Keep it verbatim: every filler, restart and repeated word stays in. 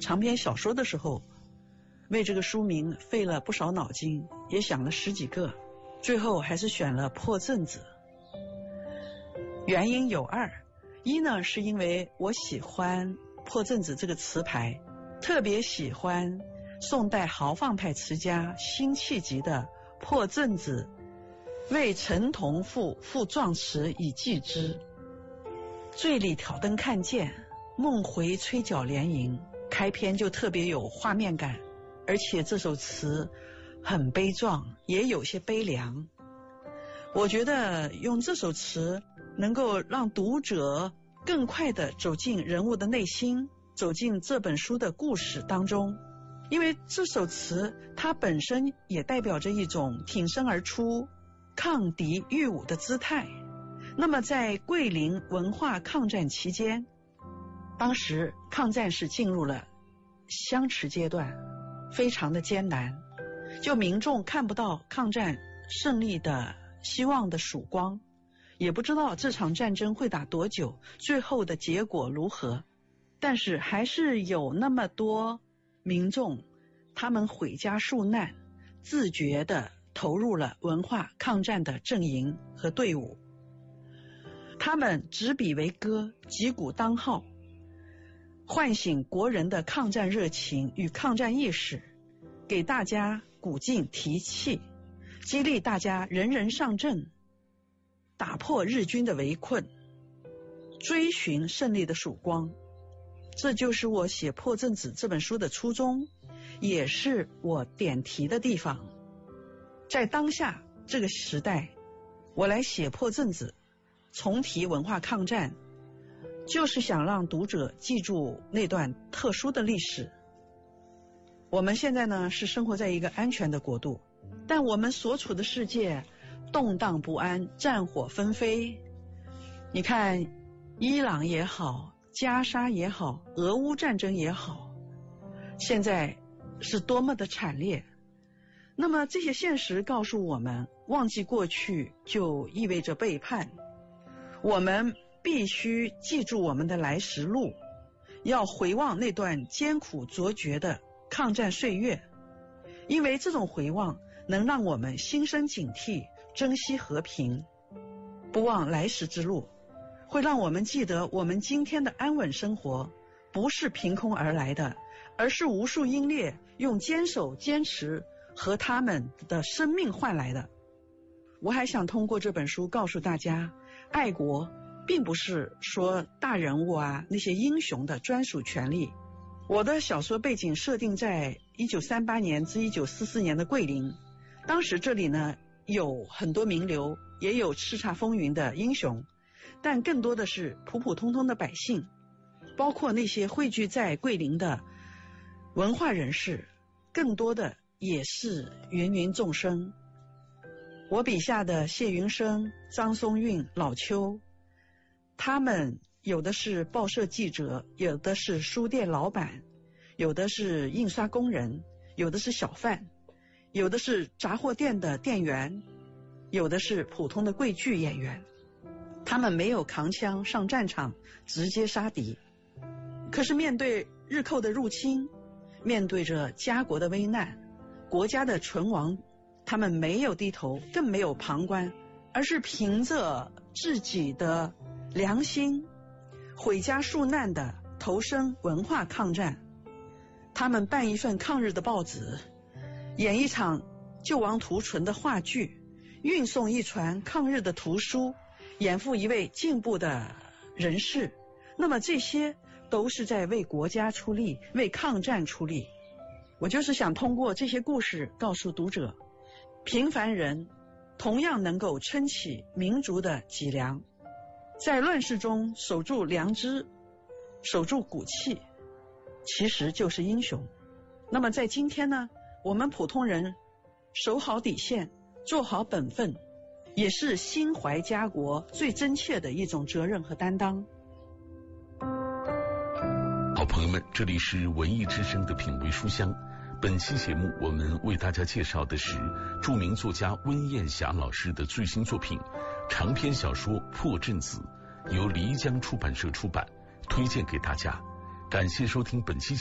长篇小说的时候，为这个书名费了不少脑筋，也想了十几个，最后还是选了破阵子。原因有二，一呢是因为我喜欢破阵子这个词牌，特别喜欢宋代豪放派词家辛弃疾的破阵子为陈同赋赋壮词以寄之，醉里挑灯看剑，梦回吹角连营，开篇就特别有画面感，而且这首词很悲壮，也有些悲凉。我觉得用这首词能够让读者更快地走进人物的内心，走进这本书的故事当中。因为这首词它本身也代表着一种挺身而出、抗敌御侮的姿态。那么在桂林文化抗战期间，当时抗战是进入了相持阶段，非常的艰难，就民众看不到抗战胜利的希望的曙光，也不知道这场战争会打多久，最后的结果如何。但是还是有那么多民众，他们毁家纾难，自觉地投入了文化抗战的阵营和队伍。他们执笔为歌，击鼓当号，唤醒国人的抗战热情与抗战意识，给大家鼓劲提气，激励大家人人上阵，打破日军的围困，追寻胜利的曙光。这就是我写《破阵子》这本书的初衷，也是我点题的地方。在当下这个时代，我来写《破阵子》，重提文化抗战，就是想让读者记住那段特殊的历史。我们现在呢是生活在一个安全的国度，但我们所处的世界动荡不安，战火纷飞。你看伊朗也好，加沙也好，俄乌战争也好，现在是多么的惨烈。那么这些现实告诉我们，忘记过去就意味着背叛。我们必须记住我们的来时路，要回望那段艰苦卓绝的抗战岁月，因为这种回望能让我们心生警惕，珍惜和平，不忘来时之路，会让我们记得我们今天的安稳生活不是凭空而来的，而是无数英烈用坚守坚持和他们的生命换来的。我还想通过这本书告诉大家，爱国并不是说大人物啊那些英雄的专属权利。我的小说背景设定在一九三八年至一九四四年的桂林，当时这里呢有很多名流，也有叱咤风云的英雄，但更多的是普普通通的百姓，包括那些汇聚在桂林的文化人士，更多的也是芸芸众生。我笔下的谢云生、张松韵、老邱，他们有的是报社记者，有的是书店老板，有的是印刷工人，有的是小贩，有的是杂货店的店员，有的是普通的桂剧演员。他们没有扛枪上战场直接杀敌，可是面对日寇的入侵，面对着家国的危难，国家的存亡，他们没有低头，更没有旁观，而是凭着自己的良心毁家纾难的投身文化抗战。他们办一份抗日的报纸，演一场救亡图存的话剧，运送一传抗日的图书，演赴一位进步的人士。那么这些都是在为国家出力，为抗战出力。我就是想通过这些故事告诉读者，平凡人同样能够撑起民族的脊梁，在乱世中守住良知，守住骨气，其实就是英雄。那么在今天呢，我们普通人守好底线，做好本分，也是心怀家国最真切的一种责任和担当。 好朋友们，这里是文艺之声的品味书香。本期节目我们为大家介绍的是著名作家温艳霞老师的最新作品长篇小说《破阵子》，由漓江出版社出版，推荐给大家。感谢收听本期